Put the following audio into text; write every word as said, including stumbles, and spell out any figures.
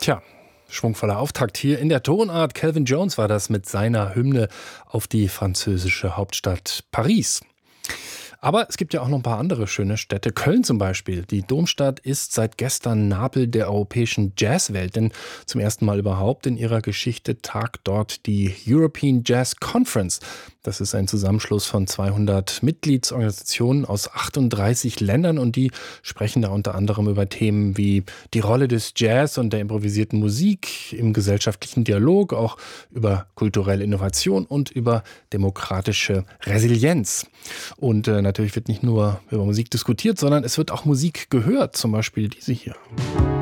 Tja, schwungvoller Auftakt hier in der Tonart. Calvin Jones war das mit seiner Hymne auf die französische Hauptstadt Paris. Aber es gibt ja auch noch ein paar andere schöne Städte. Köln zum Beispiel. Die Domstadt ist seit gestern Nabel der europäischen Jazzwelt. Denn zum ersten Mal überhaupt in ihrer Geschichte tagt dort die European Jazz Conference. Das ist ein Zusammenschluss von zweihundert Mitgliedsorganisationen aus achtunddreißig Ländern. Und die sprechen da unter anderem über Themen wie die Rolle des Jazz und der improvisierten Musik im gesellschaftlichen Dialog, auch über kulturelle Innovation und über demokratische Resilienz. Und äh, natürlich wird nicht nur über Musik diskutiert, sondern es wird auch Musik gehört, zum Beispiel diese hier.